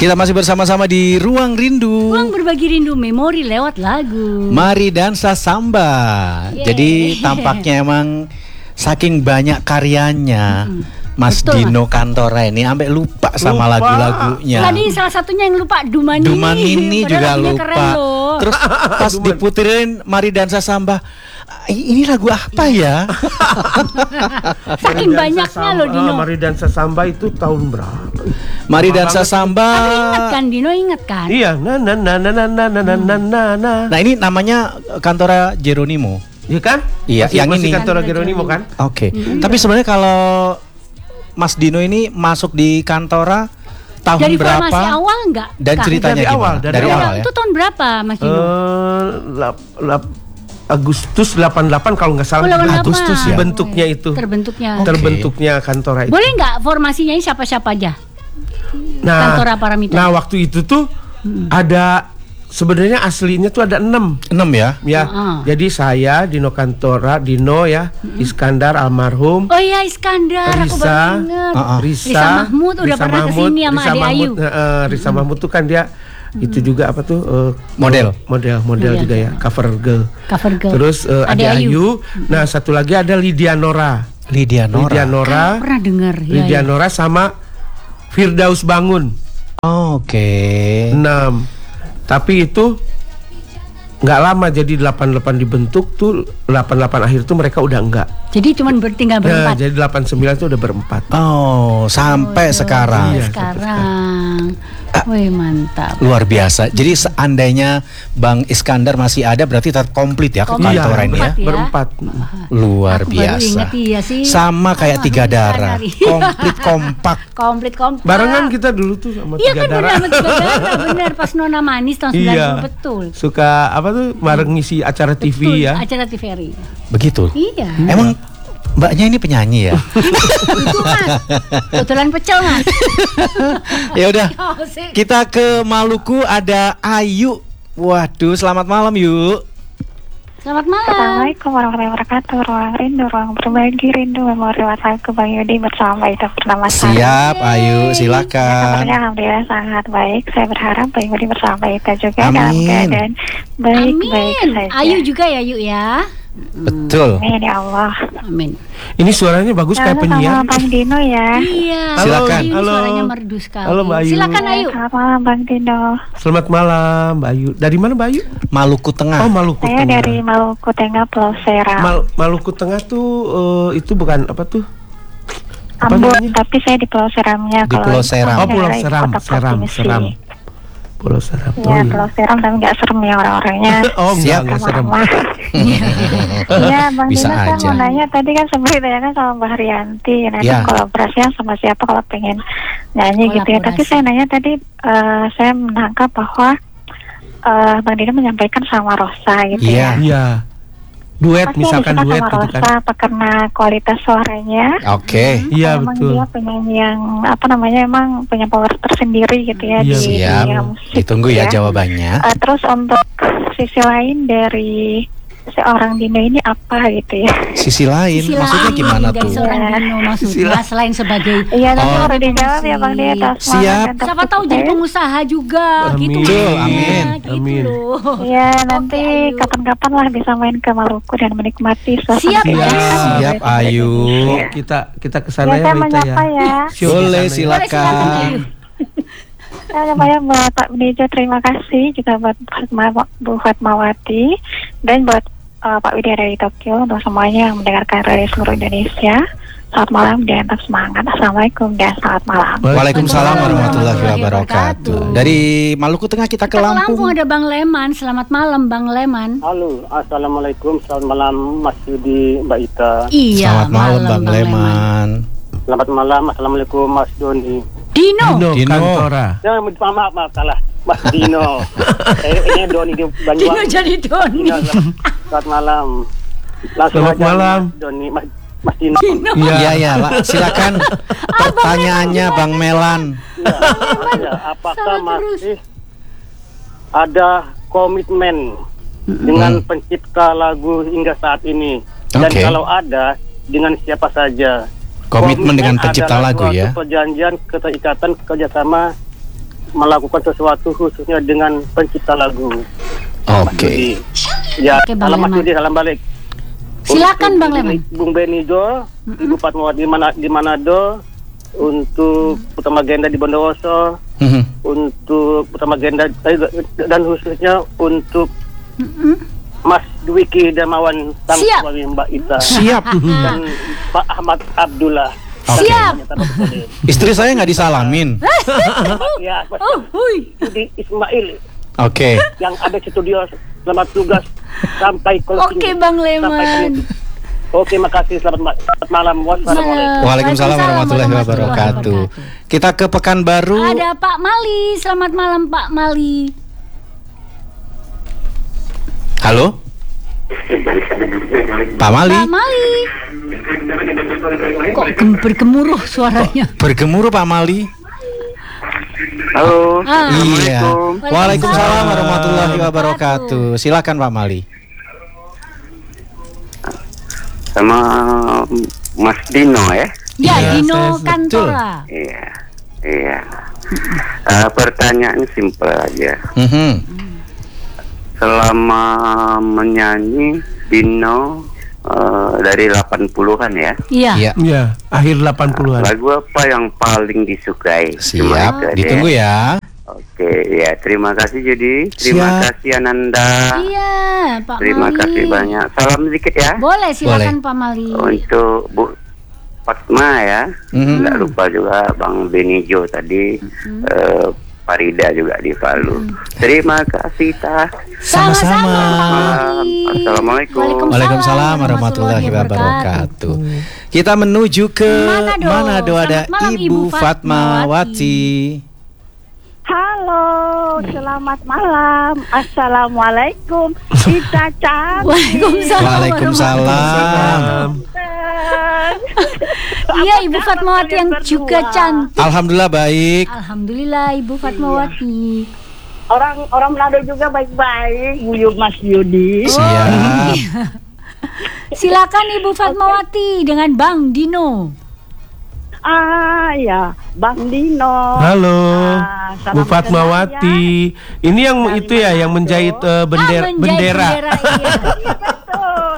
Kita masih bersama-sama di Ruang Rindu. Ruang berbagi rindu memori lewat lagu. Mari dansa samba. Jadi tampaknya emang saking banyak karyanya, Mas Betul, Dino Kantora ini sampai lupa sama lagu-lagunya. Tadi salah satunya yang lupa Dumani. Dumani juga lupa. Keren loh. Terus pas diputerin Mari Dansa Samba, ini lagu apa ya? Saking banyaknya loh Dino. Mari Dansa Samba itu tahun berapa? Mari Dansa Samba. Ingat kan Dino, ingat kan? Iya, na. Nah ini namanya Kantora Geronimo. Iya kan? Iya, yang masih ini. Kantora Geronimo kan? Oke. Tapi sebenarnya kalau Mas Dino ini masuk di Kantora tahun Dari berapa? formasi awal enggak? Dan ceritanya Dari awal, gimana? dari awal ya? Itu tahun berapa Mas Dino? Agustus 88 kalau nggak salah. 88. Agustus ya? Bentuknya itu. Terbentuknya. Terbentuknya Kantora itu. Boleh nggak formasinya ini siapa-siapa aja? Kantora Paramita. Nah waktu itu tuh ada sebenarnya aslinya tuh ada 6 ya? ya. Jadi saya Dino Kantora, Dino ya, Iskandar almarhum. Oh iya Iskandar, aku baru inget. Risa Mahmud udah pernah kesini sama Risa Ade Mahmud, Ayu. Risa Mahmud tuh kan dia itu juga apa tuh Model juga ya, cover girl. Terus Ade Ade Ayu. Ayu. Nah satu lagi ada Lydia Nora. Pernah dengar. Lydia Nora sama Firdaus Bangun. Oke. 6. Tapi itu nggak lama, jadi 88 dibentuk tuh 88 akhir tuh mereka udah enggak. Jadi cuman tinggal berempat. Nah, jadi 89 tuh udah berempat. Oh, sampai sekarang. Iya, Sekarang. Wih mantap. Luar biasa. Jadi seandainya Bang Iskandar masih ada, berarti tetap komplit ya ke Kantora ini ya. Berempat. Luar Aku biasa. baru ingat iya sih. Sama kayak Tiga Darah. Hari. Komplit kompak. Komplit. Barengan kita dulu tuh sama Iya Tiga kan Darah. benar sama Tiga Darah, benar pas Nona Manis tahun 90 betul. Suka apa tuh bareng ngisi acara TV Betul, ya. acara TVRI. Begitu. Iya. Emang mbaknya ini penyanyi ya? Itu Mas. Kebetulan pecel Mas. Ya udah. Kita ke Maluku, ada Ayu. Waduh, selamat malam yuk. Selamat malam. Assalamualaikum warahmatullahi wabarakatuh. Ruang rindu, ruang berbagi rindu memori lewat lagu Bang Yudi bersama Ita Purnamasari. Siap, Ayu, silakan. Kabarnya alhamdulillah sangat baik. Saya berharap Bang Yudi bersama Ita juga Amin. dalam keadaan baik-baik saja. Ayu juga ya Yuk ya. Betul. Amin ya Allah. Amin. Ini suaranya bagus kayak penyiar. Sama Bang Dino ya. Iya. Silakan. Ayu, Halo. suaranya merdu sekali. Halo, Mbak Ayu. Silakan Ayu. Selamat malam Bang Dino. Selamat malam Mbak Ayu. Dari mana Mbak Ayu? Maluku Tengah. Oh, Maluku Saya Tengah. dari Maluku Tengah, Pulau Seram. Maluku Tengah tuh itu bukan apa tuh? Apa Ambon, namanya? tapi saya di Pulau Seramnya. Di Pulau Seram. Oh, Pulau Daerah Seram, Kota Provinsi. Pulau Seram. Iya, Pulau Seram tapi nggak serem ya orang-orangnya. Oh, Siap. enggak serem. Iya, Bang Bisa Dino, saya aja. mau nanya tadi kan sempat ditanyakan sama Mbak Haryanti, nanti Ya. kolaborasinya sama siapa kalau pengen nyanyi gitu ya. Tapi Kolaborasi. saya nanya tadi, saya menangkap bahwa Bang Dino menyampaikan sama Rosa gitu Iya. ya. Iya. Duet, Pasti misalkan ada suka duet sama gitu kan. Rosa apa karena kualitas suaranya? Oke. Iya, Emang betul. dia penyanyi yang apa namanya emang punya power tersendiri gitu ya Iya, di Siap. dunia musik. Ditunggu ya gitu jawabannya. Terus untuk sisi lain dari seorang Dino ini apa gitu ya? Sisi lain, Sisi maksudnya lain gimana dari tuh? seorang Dino maksudnya selain sebagai Iya, nanti Oh. baru dijawab ya Bang Dino. atas Siap. semangat dan siapa tahu jadi sukses. pengusaha juga Amin. gitu. Betul, maksudnya, amin. Gitu Amin. loh. Iya, nanti Ayu. kapan-kapan lah bisa main ke Maluku dan menikmati suasana. Siap, keindahan ya. Siap, Bang Dino. Ayu. Iya. Kita Ya, kesana ya, saya Mbak Ita ya. menyapa ya. Syuk, Boleh, kesana ya. silakan. Ayu. Saya menyapa buat Pak Benejo, terima kasih juga buat Bu Fatmawati dan buat Pak Widya dari Tokyo, untuk semuanya yang mendengarkan dari seluruh Indonesia. Selamat malam dan tetap semangat. Assalamualaikum dan selamat malam. Waalaikumsalam warahmatullahi warahmatullahi wabarakatuh. wabarakatuh. Dari Maluku Tengah kita ke Kita ke Lampung Lampung. ada Bang Leman. Selamat malam Bang Leman. Halo, assalamualaikum, selamat malam Mas Yudi, Mbak Ita. Iya, Selamat malam Bang Leman. Selamat malam, assalamualaikum Mas Doni. Dino. Dino. Kantora. Ya, maaf, salah, Mas Dino. Ini Doni di Dino Banyuwangi. jadi Doni. Dino, selamat malam. Langsung Selamat aja, malam. Mas Doni, Mas Dino. Iya ya, silakan pertanyaannya Bang Melan. Ya, apakah masih ada komitmen dengan pencipta lagu hingga saat ini? Dan Oke. kalau ada, dengan siapa saja? Komitmen dengan pencipta adalah lagu suatu ya. perjanjian keterikatan kerjasama melakukan sesuatu khususnya dengan pencipta lagu. Oke. Ya, Oke, Bang salam Mas Leman. Yudi, salam balik. Silakan Bang Leman. Bung Benijo, Ibu Fatmawati di Manado, untuk Utama Genda di Bondowoso, untuk Utama Genda dan khususnya untuk Mas Dwiki Darmawan sang Siap. suami Mbak Ita. Siap. Dan Pak Ahmad Abdullah. Oke. Siap. Istri saya nggak disalamin. Ya, Mas Yudi Ismail Oke. yang ada di studio, selamat tugas sampai closing. Oke, Bang Leman. Sampai penutup. Oke, makasih. Selamat malam. Wassalamualaikum. Waalaikumsalam warahmatullahi wabarakatuh. Kita ke Pekanbaru. Ada Pak Mali. Selamat malam Pak Mali. Halo. Pak Mali. Pak Mali. Kok bergemuruh suaranya? Bergemuruh Pak Mali. Halo. Iya. Waalaikumsalam warahmatullahi wabarakatuh. wabarakatuh. Silakan Pak Mali. Sama Mas Dino ya. Ya, Iya, Dino betul. Kantora. Iya. Pertanyaan simpel aja. Selama menyanyi Dino dari 80-an ya. Iya. Iya. Ya, akhir 80-an. Lagu apa yang paling disukai? Cuma Siap. itu aja Ditunggu ya. Oke, ya terima kasih Judi. Terima Siap. kasih Ananda. Iya, Pak Terima Mali. kasih banyak. Salam sedikit ya. Boleh, silakan Pak Mali. Untuk Bu Fatma ya. Nggak lupa juga Bang Benijo tadi. Farida juga di Palu. Terima kasih Tah. Sama-sama. Pak Mali. Assalamualaikum. Waalaikumsalam warahmatullahi wabarakatuh. Kita menuju ke Manado. Manado, ada Selamat malam, Ibu Ibu Fatmawati. Halo, selamat malam. Assalamualaikum. Kita cantik. Waalaikumsalam. Iya, Ibu Fatmawati yang juga cantik. Alhamdulillah baik. Alhamdulillah Ibu Fatmawati. Orang Manado juga baik-baik. Buyut Mas Yudi. Siap. Silakan Ibu Fatmawati dengan Bang Dino. Ya, Bang Dino. Halo, salam Bu Fatmawati. Ini yang itu ya, yang menjahit bendera. Iya. Betul.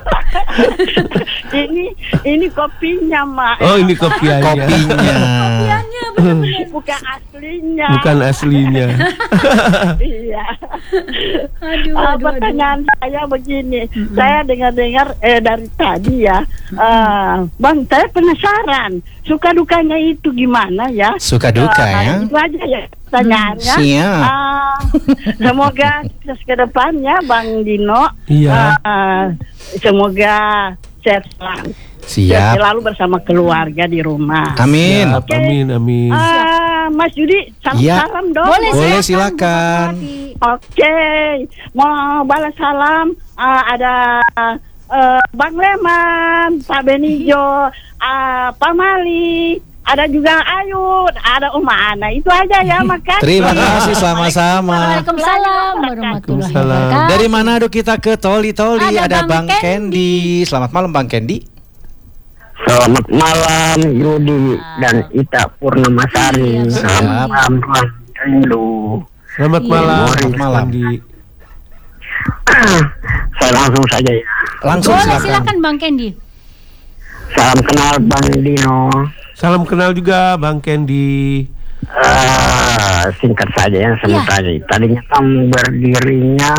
ini kopinya, Mak. Oh, ini kopiannya. Kopinya. Kopiannya benar-benar. Bukan aslinya. Bukan aslinya. Iya. Aduh. Pertanyaan saya begini, saya dengar-dengar dari tadi ya, Bang, saya penasaran suka dukanya itu gimana ya? Suka duka ya. Itu aja ya pertanyaannya. Siap. Semoga sukses ke depannya Bang Dino. Iya. Semoga sehat selalu. Siap. Selalu bersama keluarga di rumah. Amin. Siap, amin. Mas Yudi, Iya. salam dong. Boleh, silakan. Oke, mau balas salam. Ada Bang Leman, Pak Benijo, Pak Mali, ada juga Ayud, ada Uma Ana. Itu aja ya, makasih. Terima kasih sama-sama. Waalaikumsalam warahmatullahi wabarakatuh. Dari Manado kita ke Toli-Toli, Ada ada Bang Bang Kendi. Selamat malam Bang Kendi. Selamat malam Yudi dan Ita Purnamasari. Iya, Selamat malam Tuan Rindu. Selamat malam. Selamat malam. Andi. Saya langsung saja ya. Langsung Boleh, silakan. silakan Bang Kendi. Salam kenal Bang Dino. Salam kenal juga Bang Kendi. Singkat saja ya, Iya. tadinya kan berdirinya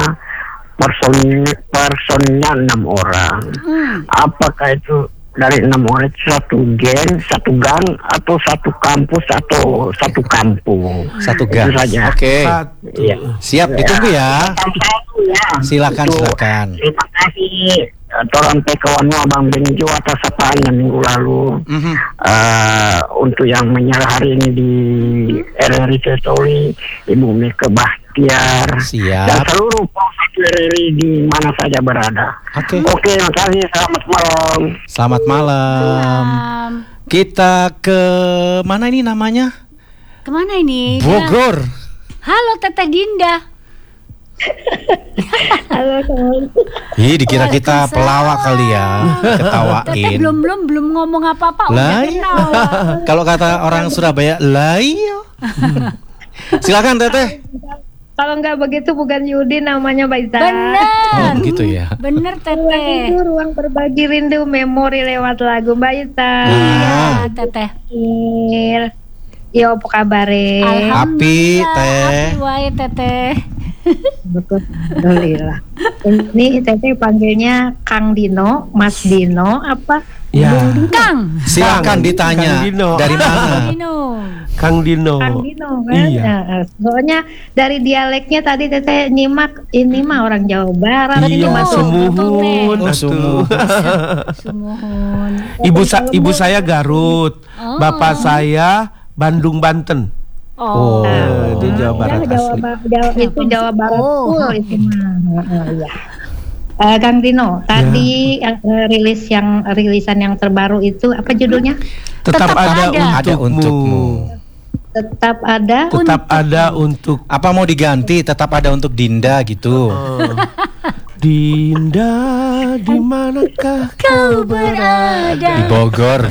personnya 6 orang. Apakah itu dari 6 orang itu satu geng, satu gang, atau satu kampus, atau satu kampung? Satu gang. Itu saja. Oke. Iya. Siap, ditunggu ya. Ya. Silakan, Itu. silakan. Terima kasih Toran Pekawannya Bang Benjo atas sapaan minggu lalu. Untuk yang menyerah hari ini di RRI Toli, Ibu Mika Bahtiar. Siap. Dan seluruh pengurus RRI di mana saja berada. Oke. Oke, terima kasih. Selamat malam. Selamat malam. Kita ke mana ini namanya? Kemana ini? Bogor. Halo Teteh Dinda. Halo, Ih, dikira kita pelawak kali ya, Teteh ketawain. belum ngomong apa-apa Lah udah iya. ketawa. Kalau kata orang Surabaya, lah iya. Silakan Teteh. Kalau nggak begitu bukan Yudi namanya Baita. Bener. Oh gitu ya. Bener Ruang Teteh. itu ruang berbagi rindu memori lewat lagu Baita. Iya Teteh. Yo apa kabar? Api, Teh. Api wae Teteh. Alhamdulillah. Ini Teteh panggilnya Kang Dino, Mas Dino apa? Ya. Kang. Silakan ditanya Kang Dino. dari mana. Dino. Kang Dino. Kang Dino kan? Iya. Nah, soalnya dari dialeknya tadi Teteh nyimak ini mah orang Jawa Barat ini Iya, masuk. sumuhun. Oh, sumuhun. Sumuhun. Ibu saya Garut, Oh. bapak saya Bandung Banten. Oh. Di Jawa Barat asli. Itu Jawa Barat Oh. full itu mah. Iya. Kang Dino, tadi rilisan yang terbaru itu apa judulnya? Tetap ada Ada untukmu. untukmu. Tetap ada. Tetap ada untuk Apa mau diganti? Tetap ada untuk Dinda gitu. Dinda, di manakah Kau berada. Di Bogor.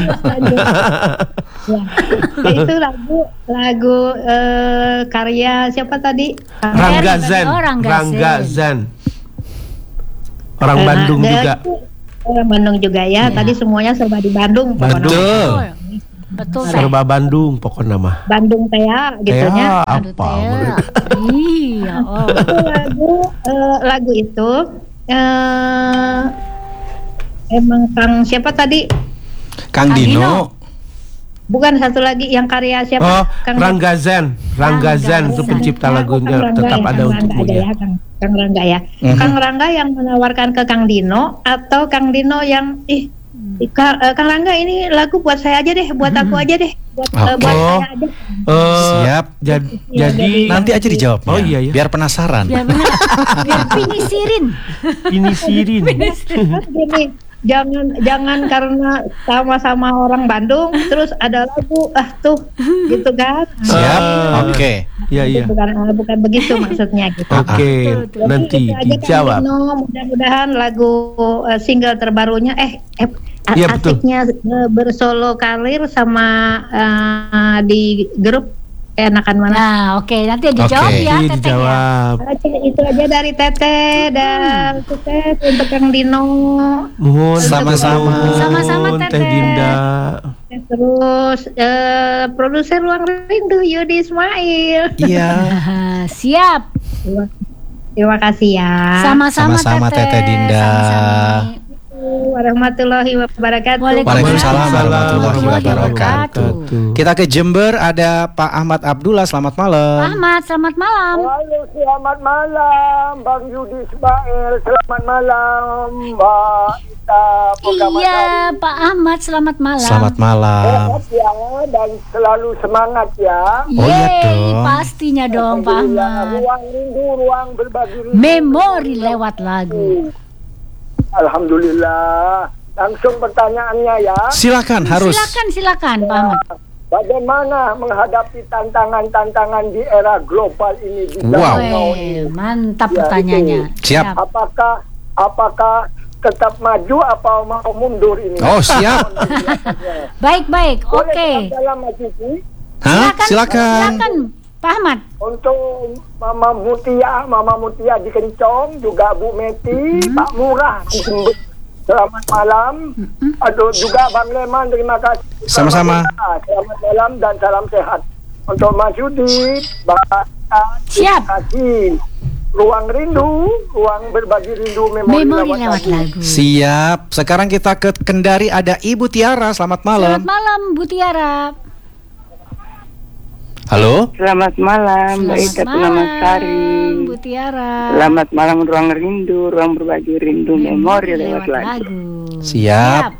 Ya. Itu lagu karya siapa tadi? Rangga Zen. Oh, Rangga Zen. Orang Bandung Nah, juga. itu orang Bandung juga ya. Tadi semuanya serba di Bandung. pokoknya. Betul. Betul Teh. Serba Bandung pokoknya mah. Bandung Taya gitu ya. Aduh, Apa? Teh. Iya. Oh. Itu lagu itu emang Kang siapa tadi? Kang Dino. Bukan satu lagi yang karya siapa? Oh, Rangga Zen. Rangga Zen itu pencipta lagunya. Kang Rangga Tetap ya, ada Kang untukmu Rangga ya. ya. Kang Rangga ya. Kang Rangga yang menawarkan ke Kang Dino atau Kang Dino yang Kang Rangga ini lagu buat saya aja deh, buat aku aja deh, buat saya aja. Siap. Jadi Nanti aja dijawab. Oh iya ya. Biar penasaran. Biar benar. Biar pinisirin. Ini Sirin. Gini, jangan karena sama-sama orang Bandung terus ada lagu tuh gitu kan. Siap. Oke. Iya iya. Bukan begitu maksudnya gitu. Oke, Betul. nanti Itu aja, Kang dijawab. Dino. Mudah-mudahan lagu single terbarunya Iya, betul. asiknya bersolo karir sama di grup enakan mana. Nah, oke, nanti dijawab Oke. ya Iya, Teteh ya. dijawab. Itu aja dari Teteh dan sukses untuk Kang Dino. Mohon Sama-sama. Sama-sama, Teh Teteh. Dinda. Terus produser Ruang Rindu Yudi Ismail. Iya. Siap. Terima kasih ya. Sama-sama, Teteh Dinda. Sama-sama. Warahmatullahi wabarakatuh. Waalaikumsalam warahmatullahi warahmatullahi wabarakatuh. wabarakatuh. Kita ke Jember, ada Pak Ahmad Abdullah. Selamat malam. Ahmad, selamat malam. Halo, selamat malam Bang Yudi Ismail. Selamat malam Mbak Ita. Iya, Pak Ahmad, selamat malam. Selamat malam. Sehat ya dan selalu semangat ya. Oh, iya Yeay, dong. pastinya dong Pak Ahmad. Ruang rindu, ruang berbagi rindu. Memori lewat lagu. Alhamdulillah. Langsung pertanyaannya ya. Silakan, harus. Silakan Pak Ahmad. Bagaimana menghadapi tantangan-tantangan di era global ini? Di Wow. zaman now ini? Weh, mantap Ya, pertanyaannya. Siap. Apakah tetap maju apa mau mundur ini? Oh, siap. Baik, Boleh oke. dalam maju ini? Hah? Silakan. Silakan Pak Ahmad. Untuk Mama Mutia di Kencong, juga Bu Meti, Pak Murah di Jember. Selamat malam. Aduh, juga Bang Leman, terima kasih. Sama-sama. Selamat malam dan salam sehat. Untuk Mas Yudi, Bang Siap. terima kasih. Ruang rindu, ruang berbagi rindu Memori lewat lagu. Siap. Sekarang kita ke Kendari, ada Ibu Tiara. Selamat malam. Selamat malam Bu Tiara. Halo. Selamat malam, Mbak Ita Sari. Bu Tiara. Selamat malam, ruang rindu, ruang berbagi rindu, memori lewat lagu. Siap.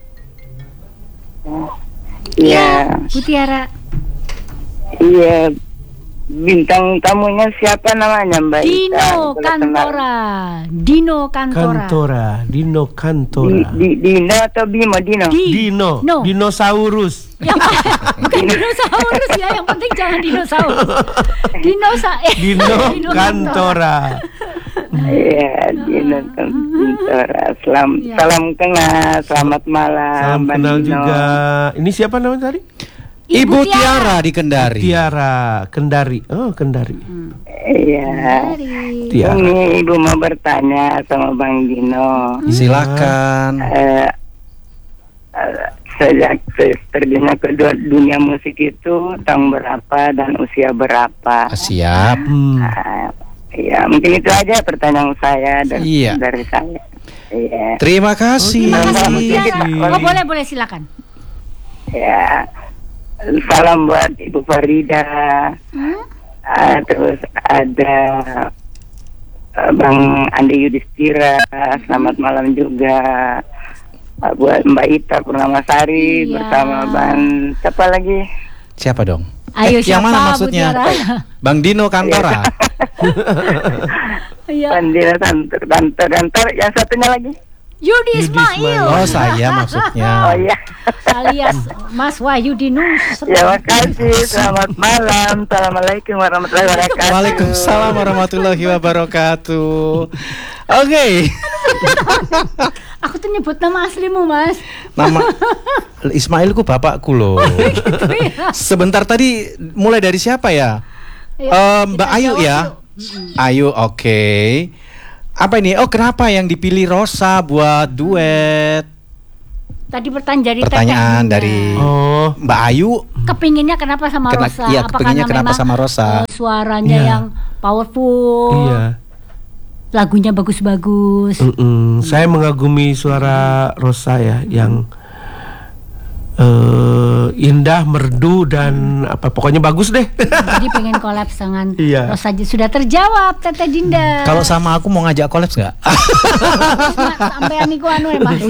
Iya, Bu Tiara. iya. Bintang tamunya siapa namanya, Mbak Ita? Dino Kantora. Dino Kantora. Dino Kantora. Dino atau Bimo? Dino. Dino. No. Dinosaurus. Bukan dinosaurus ya, yang penting jangan dinosaurus. Dino Kantora. Iya, Dino Kantora. Salam kenal, selamat malam. Salam Mbak kenal Dino. juga. Ini siapa namanya tadi? Ibu Tiara di Kendari. Tiara Kendari. Oh, Kendari. Iya. Ini Ibu mau bertanya sama Bang Dino. Silakan. Sejak terjunnya ke dunia musik itu tahun berapa dan usia berapa? Siap. Ya, mungkin itu aja pertanyaan saya dari saya. Iya. Terima kasih. Boleh silakan. Ya. Salam buat Ibu Farida. Terus ada Bang Andi Yudhistira. Selamat malam juga. Buat Mbak Ita Purnamasari bersama Bang siapa lagi? Siapa dong? Ayo yang mana maksudnya? Bang Dino Kantora. Bang Dino Kantor. Yang satunya lagi? Yudi Ismail. Oh, saya maksudnya. Oh iya. Alias Mas Wahyu Dinus. Ya, makasih. Selamat malam. Assalamualaikum warahmatullahi wabarakatuh. Waalaikumsalam warahmatullahi wabarakatuh. Oke. Aku tuh nyebut nama aslimu, Mas. Nama Ismailku bapakku loh. Sebentar tadi mulai dari siapa ya? Mbak Ayu ya. Ayu, oke. Apa ini? Oh, kenapa yang dipilih Rosa buat duet? Tadi pertanyaan dari Mbak Ayu. Kepinginnya kenapa sama Rosa? Iya, kepinginnya kenapa sama Rosa? Suaranya yang powerful. Iya. Lagunya bagus-bagus. Saya mengagumi suara Rosa ya, yang indah, merdu dan pokoknya bagus deh. Jadi pengen collab dengan Rosa. Sudah terjawab, Teteh Dinda. Kalau sama aku mau ngajak collab nggak? Sampai aniku Mas.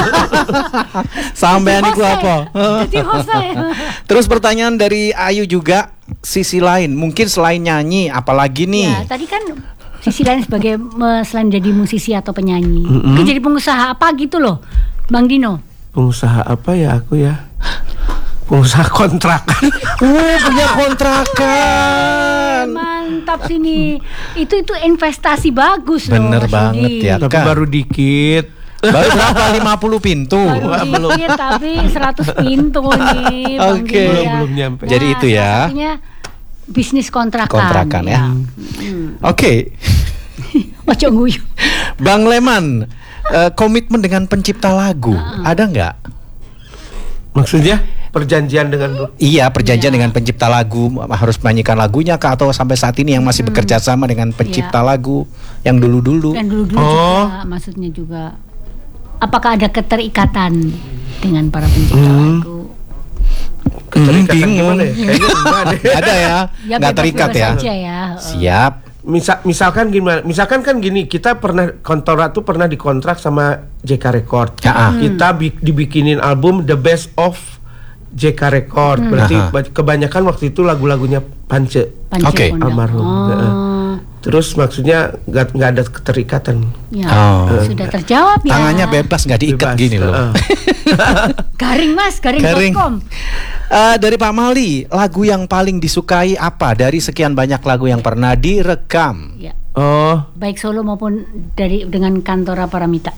Sampai aniku apa? Jadi host ya. Terus pertanyaan dari Ayu juga, sisi lain mungkin selain nyanyi apalagi nih? Ya, tadi kan sisi lain sebagai selain jadi musisi atau penyanyi, mungkin jadi pengusaha apa gitu loh, Bang Dino. Pengusaha apa ya aku ya? Pengusaha kontrakan. Punya kontrakan. Mantap sini. Itu investasi bagus loh. Bener banget ya. Tapi baru dikit. Baru berapa? 50 pintu. Baru dikit tapi 100 pintu nih. Oke. Belum nyampe. Jadi itu ya. Artinya bisnis kontrakan. Kontrakan ya. Oke. Ojo nguyu. Bang Leman, komitmen dengan pencipta lagu ada nggak? Maksudnya perjanjian dengan? Iya, perjanjian dengan pencipta lagu, harus menyanyikan lagunya kah, atau sampai saat ini yang masih bekerja sama dengan pencipta lagu yang dulu-dulu? Yang dulu-dulu juga, maksudnya juga. Apakah ada keterikatan dengan para pencipta lagu? Keterikatan gimana ya? Kayaknya enggak deh. Ada ya, nggak terikat ya. Siap. Misalkan gimana? Misalkan kan gini, kita pernah pernah dikontrak sama JK Record. Kita dibikinin album The Best of JK Record. Berarti kebanyakan waktu itu lagu-lagunya Pance. Oke. Almarhum. Terus maksudnya nggak ada keterikatan. Ya, sudah terjawab ya. Tangannya bebas, nggak diikat gini loh. Garing Mas, garing.com. Dari Pak Mali, lagu yang paling disukai apa dari sekian banyak lagu yang pernah direkam? Ya. Baik solo maupun dengan Kantora Paramita.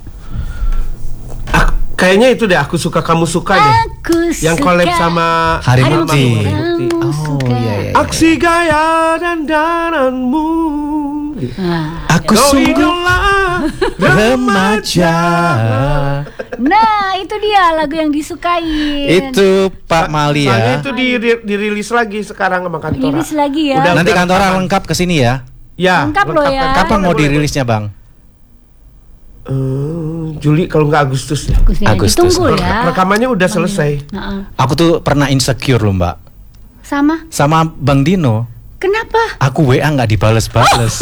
Kayaknya itu deh, Aku Suka Kamu Suka deh. Yang collab sama Hari Mukti. Oh iya. Aksi gaya dan dananmu. Aku sungguh remaja. Nah, itu dia lagu yang disukai. Itu Pak Mali ya. Soalnya itu dirilis lagi sekarang sama Kantora. Dirilis lagi ya. Nanti Kantora lengkap kesini ya. Ya. Lengkap loh ya. Kapan mau dirilisnya Bang? Juli kalau nggak Agustus. Agustus. Ditunggu ya. Rekamannya udah selesai. Aku tuh pernah insecure loh Mbak. Sama Bang Dino. Kenapa? Aku WA nggak dibales-bales.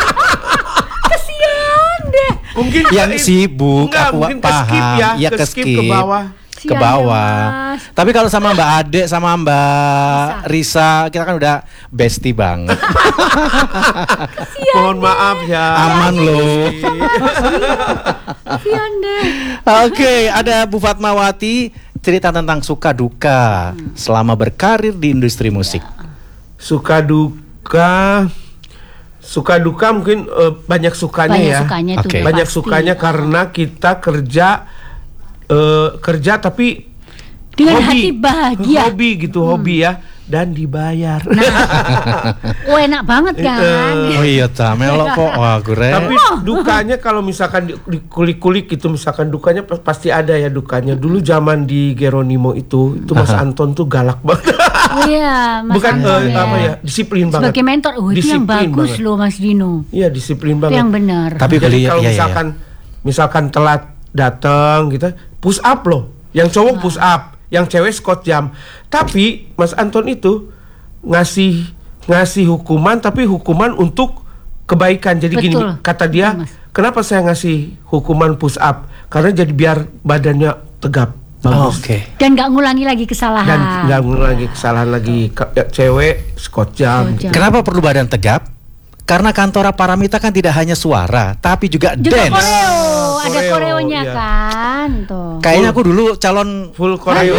Kesian deh. Mungkin yang sibuk. Enggak, aku mungkin paham. Ya, ke skip ke bawah. Ke bawah. Tapi kalau sama Mbak Ade, sama Mbak Risa, kita kan udah bestie banget. Mohon maaf ya. Aman loh. Kasian deh. Oke, ada Bu Fatmawati, cerita tentang suka duka selama berkarir di industri musik. Suka duka mungkin banyak sukanya ya. Banyak sukanya karena kita kerja tapi Dengan hati bahagia. Hobi gitu, hobi ya. Dan dibayar. Enak banget kan? Oh iya, melok kok. Wah, gue. Tapi dukanya kalau misalkan dikulik-kulik gitu, misalkan dukanya pasti ada ya dukanya. Dulu zaman di Geronimo itu Mas Anton tuh galak banget. Iya, Mas bukan Anton apa ya, disiplin banget. Sebagai mentor, itu yang bagus loh Mas Dino. Iya, disiplin banget. Itu yang benar. Tapi jadi kalau misalkan telat datang gitu, push up loh. Yang cowok push up, yang cewek squat jam. Tapi Mas Anton itu ngasih hukuman, tapi hukuman untuk kebaikan. Jadi gini, kata dia, kenapa saya ngasih hukuman push up? Karena jadi biar badannya tegap. Oke. Dan nggak ngulangi lagi kesalahan. Dan nggak ngulangi kesalahan lagi. Cewek squat jam. Kenapa perlu badan tegap? Karena Kantora Paramita kan tidak hanya suara, tapi juga dance. Koreo. Ada koreonya kan tuh. Kayaknya aku dulu calon full koreo.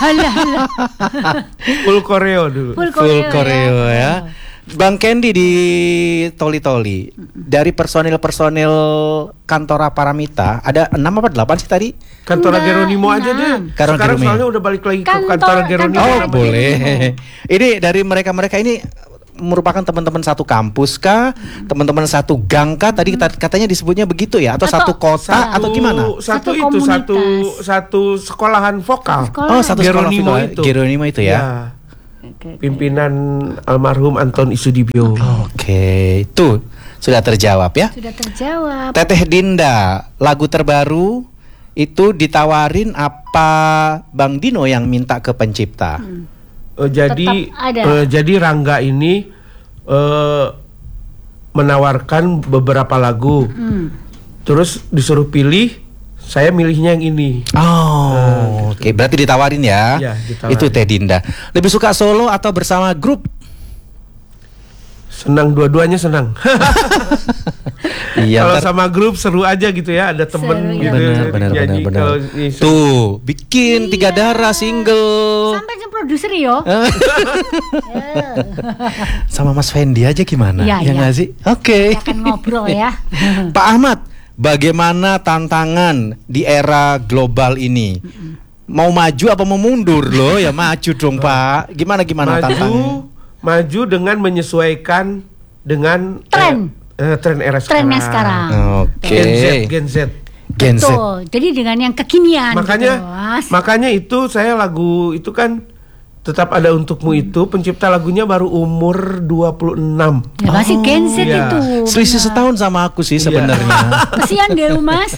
Full koreo dulu. Full koreo ya. Bang Kendi di Toli-Toli, dari personil Kantora Paramita ada 6 apa 8 sih tadi? Kantora Geronimo aja deh. Sekarang soalnya udah balik lagi ke Kantora Geronimo. Oh boleh. Ini dari mereka ini merupakan teman-teman satu kampus kah, teman-teman satu gang kah? Tadi katanya disebutnya begitu ya, atau satu kota atau gimana? Satu sekolahan vokal. Oh, satu Geronimo itu. Geronimo itu ya. Pimpinan almarhum Anton Isudibyo. Oke, tuh sudah terjawab ya. Sudah terjawab. Teteh Dinda, lagu terbaru itu ditawarin apa Bang Dino yang minta ke pencipta? Jadi Rangga ini menawarkan beberapa lagu, terus disuruh pilih, saya milihnya yang ini. Oke, berarti ditawarin ya? Ya, ditawarin. Itu Teh Dinda. Lebih suka solo atau bersama grup? Senang, dua-duanya senang. Kalau sama grup seru aja gitu ya, ada temen gitu. Benar. Tuh, bikin 3 darah single. Sampai produser yo. Sama Mas Fendi aja gimana? Ya nggak sih? Oke. Kita akan ngobrol ya. Pak Ahmad, bagaimana tantangan di era global ini? Mau maju apa mau mundur loh? Ya maju dong Pak. Gimana tantangannya? Maju dengan menyesuaikan dengan tren era sekarang. Trennya sekarang. Oke. Gen Z. Betul. Jadi dengan yang kekinian. Makanya itu saya lagu itu kan Tetap Ada Untukmu itu pencipta lagunya baru umur 26. Ya masih Gen Z itu. Selisih setahun sama aku sih sebenarnya. Kesian deh Mas.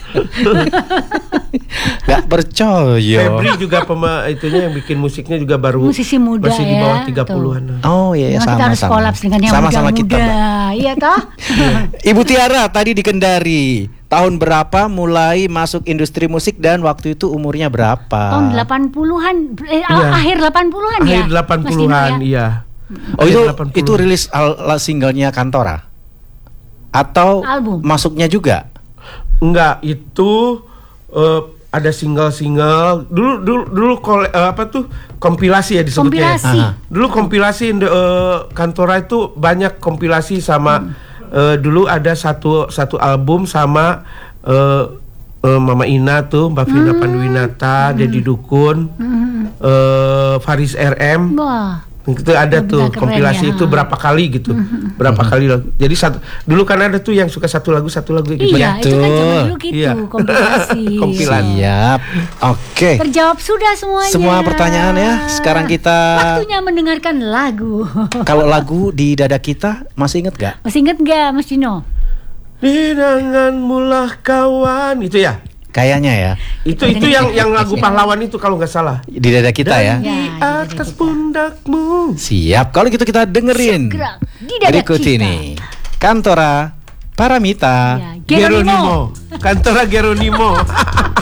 Gak percaya. Febri juga itunya yang bikin musiknya juga baru musisi muda masih di bawah 30-an. Oh iya ya, kita harus kolaps dengan yang sama-sama muda. Iya toh? Ibu Tiara tadi di Kendari. Tahun berapa mulai masuk industri musik dan waktu itu umurnya berapa? Tahun 80-an, akhir 80-an ya? Akhir 80-an, iya. Oh itu rilis singlenya Kantora? Atau album? Masuknya juga? Enggak, itu ada single-single. Dulu kompilasi ya disebutnya. Kompilasi. Dulu kompilasi Kantora itu banyak kompilasi sama dulu ada satu album sama Mama Ina tuh, Mbak Vina Panduwinata, Dedi Dukun, Faris RM. Wah. Itu ada tuh kompilasi itu berapa kali gitu. Berapa kali lagu. Jadi dulu kan ada tuh yang suka satu lagu gitu. Iya, itu kan zaman dulu gitu, kompilasi. Siap. Oke. Terjawab sudah semuanya. Semua pertanyaan ya. Sekarang kita waktunya mendengarkan lagu. Kalau lagu Di Dada Kita masih inget gak? Masih inget gak Mas Dino? Di tanganmu lah kawan, itu ya? Kayaknya ya. Itu yang lagu pahlawan itu kalau nggak salah. Di Dada Kita ya. Di atas pundakmu. Siap. Kalau gitu kita dengerin. Berikut ini Kantora Paramita Geronimo. Kantora Geronimo.